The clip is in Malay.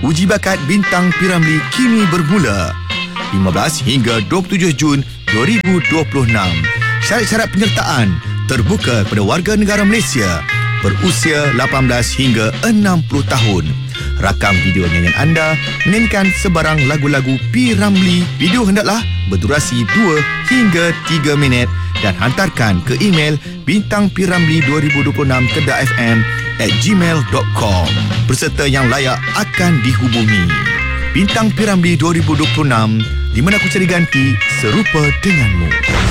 Uji bakat Bintang P. Ramlee kini bermula 15 hingga 27 Jun 2026. Syarat-syarat penyertaan terbuka kepada warga negara Malaysia berusia 18 hingga 60 tahun. Rakam video nyanyian anda menyanyikan sebarang lagu-lagu P. Ramlee. Video hendaklah berdurasi 2 hingga 3 minit dan hantarkan ke email bintangp26.fm@gmail.com. Peserta yang layak akan dihubungi. Bintang P. Ramlee 2026, di mana aku cari ganti serupa denganmu.